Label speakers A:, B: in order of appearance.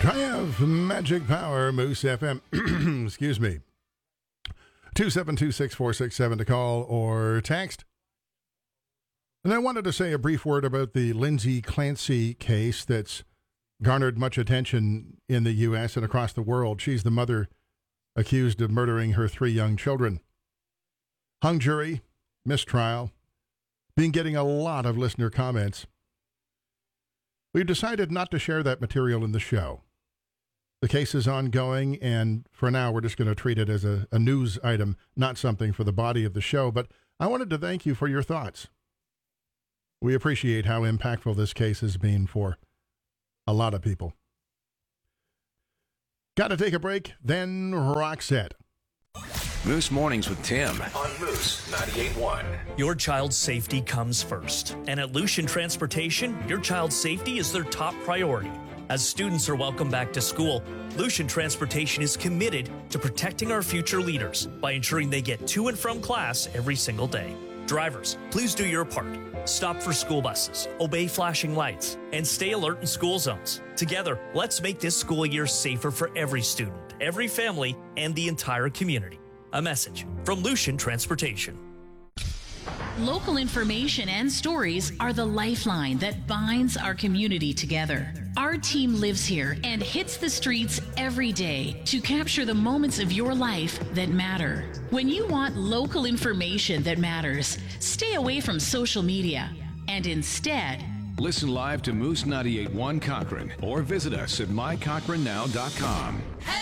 A: Triumph Magic Power, Moose FM. Excuse me. 272-6467 to call or text. And I wanted to say a brief word about the Lindsay Clancy case that's garnered much attention in the U.S. and across the world. She's the mother accused of murdering her 3 young children. Hung jury, mistrial, been getting a lot of listener comments. We've decided not to share that material in the show. The case is ongoing, and for now, we're just going to treat it as a news item, not something for the body of the show. But I wanted to thank you for your thoughts. We appreciate how impactful this case has been for a lot of people. Got to take a break, then Roxette.
B: Moose Mornings with Tim on Moose 98.1.
C: Your child's safety comes first. And at Lucian Transportation, your child's safety is their top priority. As students are welcomed back to school, Lucian Transportation is committed to protecting our future leaders by ensuring they get to and from class every single day. Drivers, please do your part. Stop for school buses, obey flashing lights, and stay alert in school zones. Together, let's make this school year safer for every student, every family, and the entire community. A message from Lucian Transportation.
D: Local information and stories are the lifeline that binds our community together. Our team lives here and hits the streets every day to capture the moments of your life that matter. When you want local information that matters, stay away from social media and instead
B: Listen live to Moose 98.1 Cochrane or visit us at mycochranow.com.